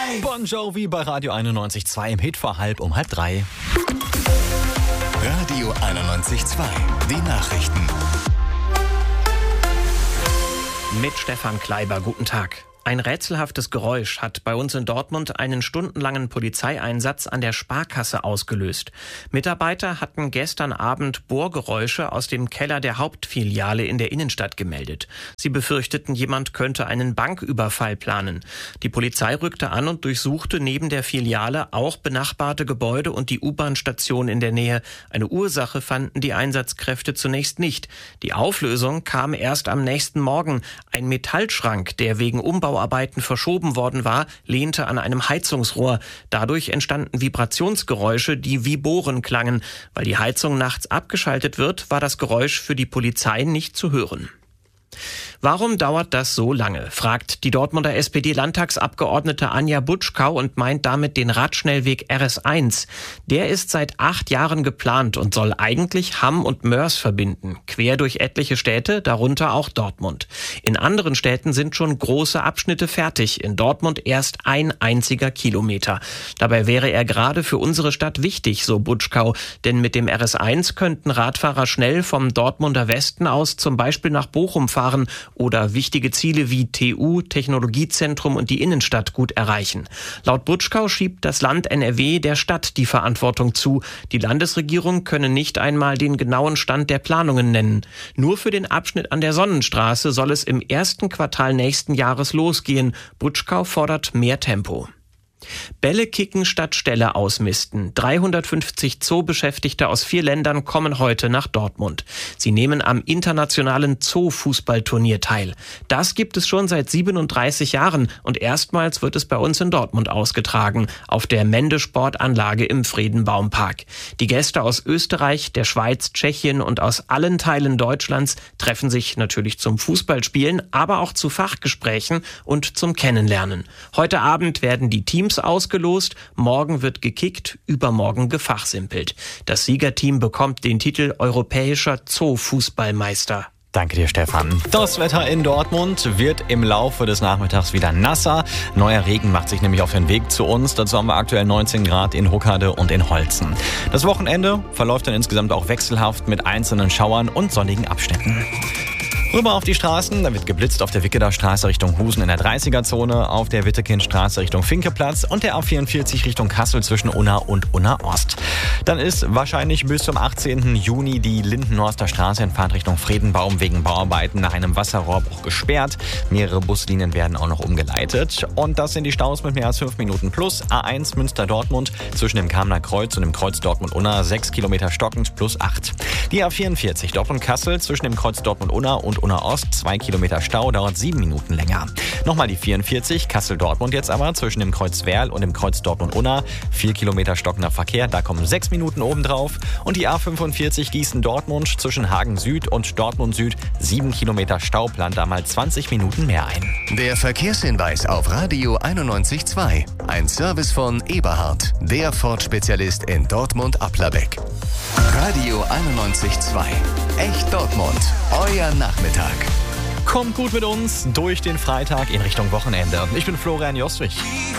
Bon Jovi bei Radio 91.2 im Hit vor um halb drei. Radio 91.2, die Nachrichten. Mit Stefan Kleiber, guten Tag. Ein rätselhaftes Geräusch hat bei uns in Dortmund einen stundenlangen Polizeieinsatz an der Sparkasse ausgelöst. Mitarbeiter hatten gestern Abend Bohrgeräusche aus dem Keller der Hauptfiliale in der Innenstadt gemeldet. Sie befürchteten, jemand könnte einen Banküberfall planen. Die Polizei rückte an und durchsuchte neben der Filiale auch benachbarte Gebäude und die U-Bahn-Station in der Nähe. Eine Ursache fanden die Einsatzkräfte zunächst nicht. Die Auflösung kam erst am nächsten Morgen. Ein Metallschrank, der wegen Umbauarbeiten verschoben worden war, lehnte an einem Heizungsrohr. Dadurch entstanden Vibrationsgeräusche, die wie Bohren klangen. Weil die Heizung nachts abgeschaltet wird, war das Geräusch für die Polizei nicht zu hören. Warum dauert das so lange, fragt die Dortmunder SPD-Landtagsabgeordnete Anja Butschkau und meint damit den Radschnellweg RS1. Der ist seit 8 Jahren geplant und soll eigentlich Hamm und Mörs verbinden, quer durch etliche Städte, darunter auch Dortmund. In anderen Städten sind schon große Abschnitte fertig, in Dortmund erst ein einziger Kilometer. Dabei wäre er gerade für unsere Stadt wichtig, so Butschkau, denn mit dem RS1 könnten Radfahrer schnell vom Dortmunder Westen aus zum Beispiel nach Bochum fahren oder wichtige Ziele wie TU, Technologiezentrum und die Innenstadt gut erreichen. Laut Butschkau schiebt das Land NRW der Stadt die Verantwortung zu. Die Landesregierung könne nicht einmal den genauen Stand der Planungen nennen. Nur für den Abschnitt an der Sonnenstraße soll es im ersten Quartal nächsten Jahres losgehen. Butschkau fordert mehr Tempo. Bälle kicken statt Ställe ausmisten. 350 Zoobeschäftigte aus 4 Ländern kommen heute nach Dortmund. Sie nehmen am internationalen Zoo-Fußballturnier teil. Das gibt es schon seit 37 Jahren und erstmals wird es bei uns in Dortmund ausgetragen, auf der Mende-Sportanlage im Friedenbaumpark. Die Gäste aus Österreich, der Schweiz, Tschechien und aus allen Teilen Deutschlands treffen sich natürlich zum Fußballspielen, aber auch zu Fachgesprächen und zum Kennenlernen. Heute Abend werden die Teams ausgelost, morgen wird gekickt, übermorgen gefachsimpelt. Das Siegerteam bekommt den Titel Europäischer Zoo-Fußballmeister. Danke dir, Stefan. Das Wetter in Dortmund wird im Laufe des Nachmittags wieder nasser. Neuer Regen macht sich nämlich auf den Weg zu uns. Dazu haben wir aktuell 19 Grad in Huckade und in Holzen. Das Wochenende verläuft dann insgesamt auch wechselhaft mit einzelnen Schauern und sonnigen Abschnitten. Rüber auf die Straßen, da wird geblitzt auf der Wickeler Straße Richtung Husen in der 30er-Zone, auf der Wittekindstraße Richtung Finkeplatz und der A44 Richtung Kassel zwischen Unna und Unna Ost. Dann ist wahrscheinlich bis zum 18. Juni die Lindenhorster Straße in Fahrtrichtung Friedenbaum wegen Bauarbeiten nach einem Wasserrohrbruch gesperrt. Mehrere Buslinien werden auch noch umgeleitet. Und das sind die Staus mit mehr als 5 Minuten plus. A1 Münster-Dortmund zwischen dem Kamener Kreuz und dem Kreuz Dortmund-Unna 6 Kilometer stockend plus 8. Die A44 Dortmund-Kassel zwischen dem Kreuz Dortmund-Unna und Unna Ost 2 Kilometer Stau, dauert 7 Minuten länger. Nochmal die 44 Kassel-Dortmund jetzt aber zwischen dem Kreuz Werl und dem Kreuz Dortmund-Unna 4 Kilometer stockender Verkehr, da kommen 6 Minuten obendrauf. Und die A45 Gießen-Dortmund zwischen Hagen Süd und Dortmund Süd 7 Kilometer Stau, plant da mal 20 Minuten mehr ein. Der Verkehrshinweis auf Radio 91.2. Ein Service von Eberhard, der Ford-Spezialist in Dortmund-Applerbeck. Radio 91.2. Echt Dortmund. Euer Nachmittag. Kommt gut mit uns durch den Freitag in Richtung Wochenende. Ich bin Florian Joswig.